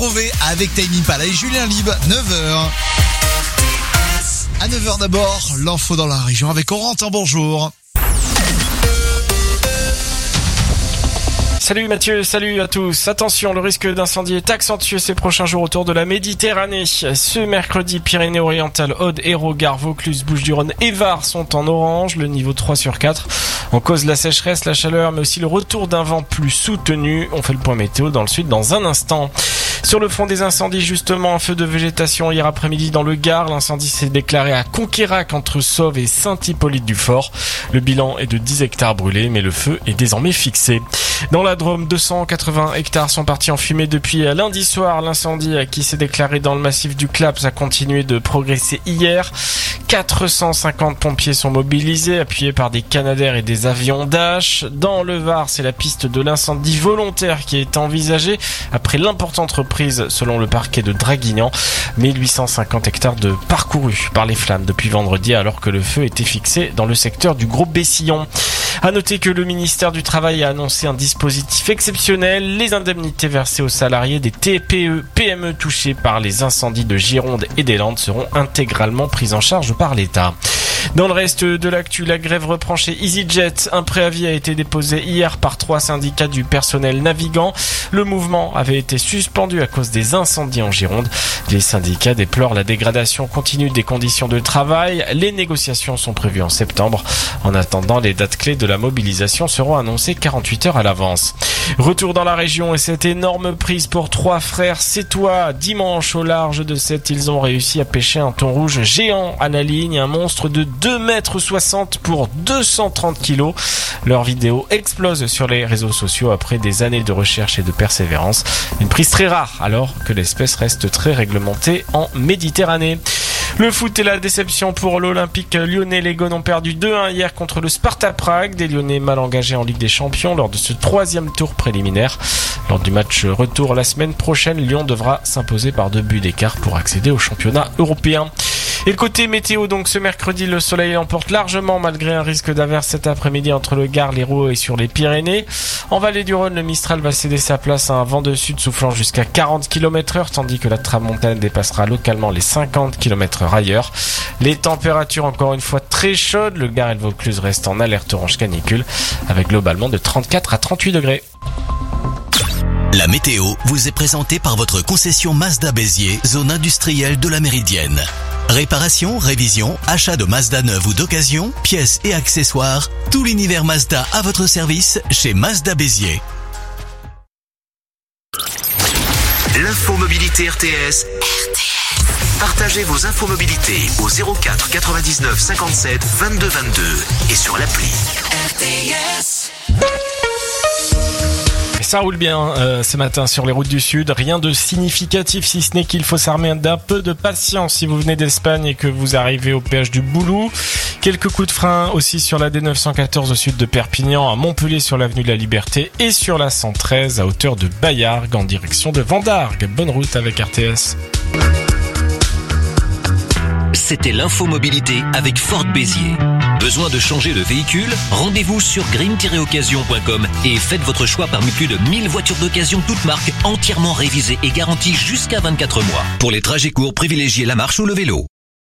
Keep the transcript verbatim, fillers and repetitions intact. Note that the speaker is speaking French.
retrouver avec Tame Impala et Julien Lieb, neuf heures. À neuf heures d'abord, l'info dans la région avec Corentin, bonjour. Salut Mathieu, salut à tous. Attention, le risque d'incendie est accentué ces prochains jours autour de la Méditerranée. Ce mercredi, Pyrénées-Orientales, Aude, Hérault, Gard, Vaucluse, Bouches-du-Rhône et Var sont en orange, le niveau trois sur quatre. En cause la sécheresse, la chaleur, mais aussi le retour d'un vent plus soutenu. On fait le point météo dans le sud dans un instant. Sur le front des incendies, justement, un feu de végétation hier après-midi dans le Gard. L'incendie s'est déclaré à Conquérac entre Sauve et Saint-Hippolyte-du-Fort. Le bilan est de dix hectares brûlés, mais le feu est désormais fixé. Dans la Drôme, deux cent quatre-vingts hectares sont partis en fumée depuis lundi soir. L'incendie qui s'est déclaré dans le massif du Claps a continué de progresser hier. quatre cent cinquante pompiers sont mobilisés, appuyés par des Canadair et des avions Dash. Dans le Var, c'est la piste de l'incendie volontaire qui est envisagée après l'importante reprise selon le parquet de Draguignan. mille huit cent cinquante hectares de parcourus par les flammes depuis vendredi alors que le feu était fixé dans le secteur du Gros Bessillon. À noter que le ministère du Travail a annoncé un dispositif exceptionnel. Les indemnités versées aux salariés des T P E P M E touchés par les incendies de Gironde et des Landes seront intégralement prises en charge par l'État. Dans le reste de l'actu, la grève reprend chez EasyJet. Un préavis a été déposé hier par trois syndicats du personnel navigant. Le mouvement avait été suspendu à cause des incendies en Gironde. Les syndicats déplorent la dégradation continue des conditions de travail. Les négociations sont prévues en septembre. En attendant, les dates clés de la mobilisation seront annoncées quarante-huit heures à l'avance. Retour dans la région et cette énorme prise pour trois frères sétois. Dimanche, au large de Sète, ils ont réussi à pêcher un thon rouge géant à la ligne, un monstre de deux mètres soixante pour deux cent trente kilos. Leur vidéo explose sur les réseaux sociaux après des années de recherche et de persévérance. Une prise très rare alors que l'espèce reste très réglementée en Méditerranée. Le foot est la déception pour l'Olympique lyonnais. Les Gones ont perdu deux un hier contre le Sparta Prague. Des Lyonnais mal engagés en Ligue des Champions lors de ce troisième tour préliminaire. Lors du match retour la semaine prochaine, Lyon devra s'imposer par deux buts d'écart pour accéder au championnat européen. Et côté météo, donc ce mercredi, le soleil l'emporte largement malgré un risque d'averse cet après-midi entre le Gard, l'Hérault et sur les Pyrénées. En vallée du Rhône, le Mistral va céder sa place à un vent de sud soufflant jusqu'à quarante kilomètres heure, tandis que la tramontane dépassera localement les cinquante kilomètres heure ailleurs. Les températures encore une fois très chaudes, le Gard et le Vaucluse restent en alerte orange canicule, avec globalement de trente-quatre à trente-huit degrés. La météo vous est présentée par votre concession Mazda Béziers, zone industrielle de la Méridienne. Réparation, révision, achat de Mazda neuve ou d'occasion, pièces et accessoires, tout l'univers Mazda à votre service chez Mazda Béziers. L'info mobilité R T S. R T S. Partagez vos infos mobilité au zéro quatre quatre-vingt-dix-neuf cinquante-sept vingt-deux vingt-deux et sur l'appli. R T S. Ça roule bien euh, ce matin sur les routes du Sud. Rien de significatif si ce n'est qu'il faut s'armer d'un peu de patience si vous venez d'Espagne et que vous arrivez au péage du Boulou. Quelques coups de frein aussi sur la D neuf cent quatorze au sud de Perpignan, à Montpellier sur l'avenue de la Liberté et sur la cent treize à hauteur de Baillargues en direction de Vendargues. Bonne route avec R T S. C'était l'info mobilité avec Ford Béziers. Besoin de changer de véhicule? Rendez-vous sur green tiret occasion point com et faites votre choix parmi plus de mille voitures d'occasion toutes marques entièrement révisées et garanties jusqu'à vingt-quatre mois. Pour les trajets courts, privilégiez la marche ou le vélo.